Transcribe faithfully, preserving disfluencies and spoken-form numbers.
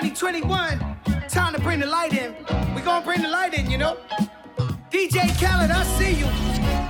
twenty twenty-one, time to bring the light in. We gonna bring the light in, you know? D J Khaled, I see you.